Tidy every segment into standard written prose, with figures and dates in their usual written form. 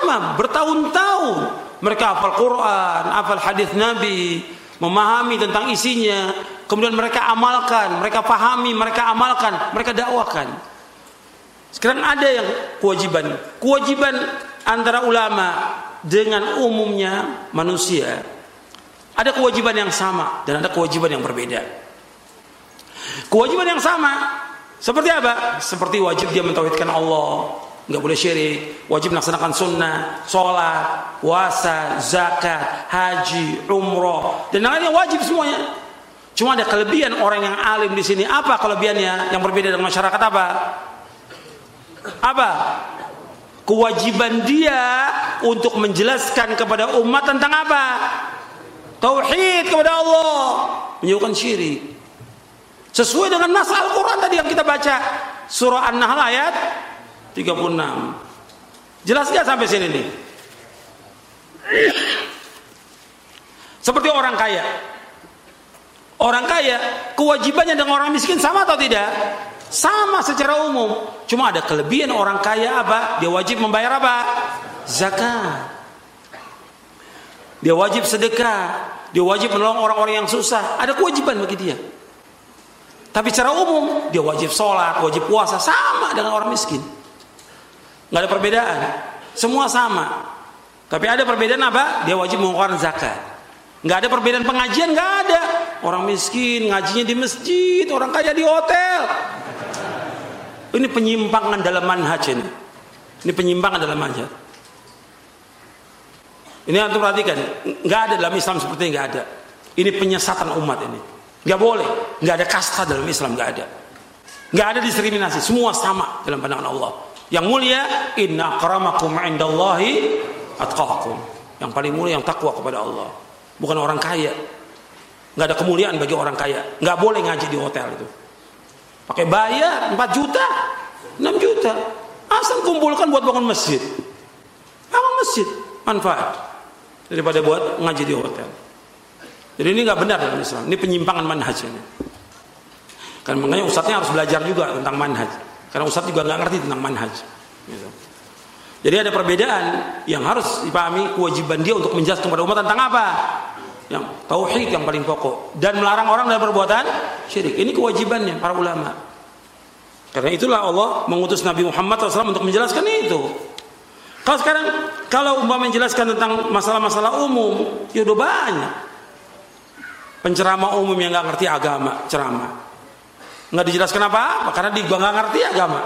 lama, bertahun-tahun mereka hafal Quran, hafal hadis Nabi, memahami tentang isinya, kemudian mereka amalkan, mereka pahami, mereka amalkan, mereka dakwakan. Sekarang ada yang kewajiban antara ulama dengan umumnya manusia. Ada kewajiban yang sama dan ada kewajiban yang berbeda. Kewajiban yang sama seperti apa? Seperti wajib dia mentauhidkan Allah, nggak boleh syirik, wajib melaksanakan sunnah, sholat, puasa, zakat, haji, umroh, dan lainnya wajib semuanya. Cuma ada kelebihan orang yang alim di sini. Apa kelebihannya yang berbeda dengan masyarakat? Apa? Kewajiban dia untuk menjelaskan kepada umat tentang apa? Tauhid kepada Allah, menjauhkan syirik. Sesuai dengan nas Al-Quran tadi yang kita baca, surah An-Nahl ayat 36. Jelas nggak sampai sini nih? Seperti orang kaya. Orang kaya kewajibannya dengan orang miskin sama atau tidak? Sama secara umum. Cuma ada kelebihan orang kaya apa? Dia wajib membayar apa? Zakat. Dia wajib sedekah, dia wajib menolong orang-orang yang susah. Ada kewajiban bagi dia. Tapi secara umum dia wajib sholat, wajib puasa, sama dengan orang miskin. Nggak ada perbedaan, semua sama. Tapi ada perbedaan apa? Dia wajib mengeluarkan zakat. Nggak ada perbedaan pengajian, nggak ada. Orang miskin ngajinya di masjid, orang kaya di hotel. Ini penyimpangan dalam manhaj ini. Ini penyimpangan dalam manhaj. Ini antum perhatikan, nggak ada dalam Islam seperti ini, nggak ada. Ini penyesatan umat ini. Nggak boleh, nggak ada kasta dalam Islam, nggak ada. Nggak ada diskriminasi, semua sama dalam pandangan Allah. Yang mulia, inna akramakum indallahi atqakum. Yang paling mulia yang takwa kepada Allah, bukan orang kaya. Nggak ada kemuliaan bagi orang kaya. Nggak boleh ngaji di hotel itu. Pakai bayar 4 juta, 6 juta. Asal kumpulkan buat bangun masjid. Bangun masjid, manfaat. Daripada buat ngaji di hotel. Jadi ini nggak benar dalam Islam. Ini penyimpangan manhaj ini. Karena makanya ustadznya harus belajar juga tentang manhaj. Karena ustadz juga nggak ngerti tentang manhaj. Gitu. Jadi ada perbedaan yang harus dipahami, kewajiban dia untuk menjelaskan kepada umat tentang apa? Yang tauhid yang paling pokok, dan melarang orang dari perbuatan syirik. Ini kewajibannya para ulama. Karena itulah Allah mengutus Nabi Muhammad SAW untuk menjelaskan itu. Kalau sekarang, kalau umpama menjelaskan tentang masalah-masalah umum, ya udah banyak. Penceramah umum yang nggak ngerti agama, ceramah, nggak dijelaskan apa-apa karena dia nggak ngerti agama.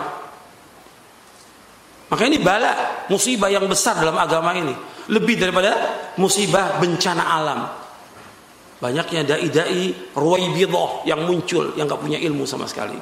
Maka ini bala, musibah yang besar dalam agama ini, lebih daripada musibah bencana alam. Banyaknya dai-dai ruwaibidah yang muncul yang nggak punya ilmu sama sekali.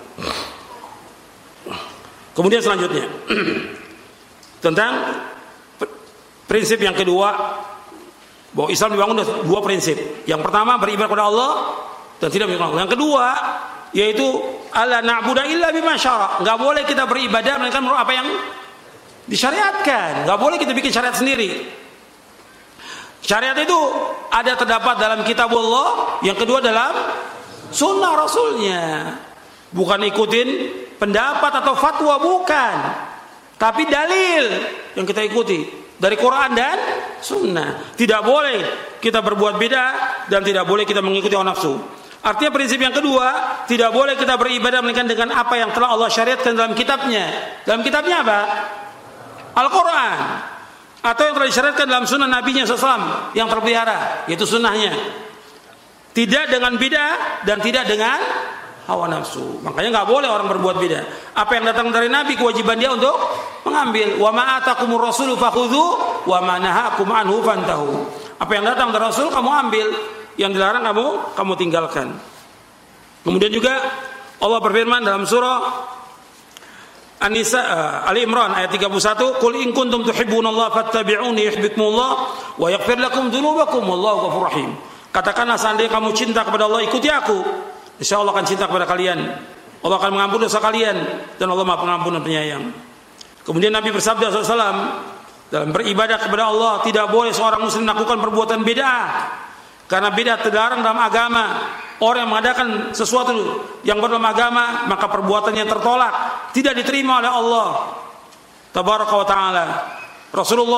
Kemudian selanjutnya tentang prinsip yang kedua, bahwa Islam dibangun dari 2 prinsip. Yang pertama, beribadah kepada Allah dan tidak menyekutukan Allah. Yang kedua, yaitu alla na'budu illa bima syara'. Enggak boleh kita beribadah melainkan menurut apa yang disyariatkan. Enggak boleh kita bikin syariat sendiri. Syariat itu ada terdapat dalam kitabullah, yang kedua dalam sunnah rasulnya. Bukan ikutin pendapat atau fatwa, bukan. Tapi dalil yang kita ikuti dari Quran dan sunnah. Tidak boleh kita berbuat beda dan tidak boleh kita mengikuti hawa nafsu. Artinya prinsip yang kedua, tidak boleh kita beribadah melainkan dengan apa yang telah Allah syariatkan dalam kitabnya. Dalam kitabnya apa? Al-Quran. Atau yang telah disyariatkan dalam sunnah Nabi-Nya SAW yang terpelihara, yaitu sunnahnya. Tidak dengan bid'ah dan tidak dengan hawa nafsu. Makanya nggak boleh orang berbuat beda. Apa yang datang dari Nabi, kewajiban dia untuk mengambil. Wa ma atakumur rasulu fakhudhu wa ma nahakum anhu fantahu. Apa yang datang dari Rasul kamu ambil, yang dilarang kamu tinggalkan. Kemudian juga Allah berfirman dalam surah An-Nisa Ali Imran ayat 31, "Qul in kuntum tuhibbunallaha fattabi'uni yuhibbukumullah wa yaghfir lakum dzunubakum wallahu ghafurur rahim." Katakanlah, seandainya kamu cinta kepada Allah, ikuti aku. Insya Allah akan cinta kepada kalian. Allah akan mengampuni dosa kalian dan Allah Maha Pengampun dan Penyayang. Kemudian Nabi bersabda SAW, dalam beribadah kepada Allah tidak boleh seorang muslim melakukan perbuatan bid'ah. Karena bid'ah terlarang dalam agama. Orang yang mengadakan sesuatu yang dalam agama, maka perbuatannya tertolak, tidak diterima oleh Allah Tabaraka wa Ta'ala. Rasulullah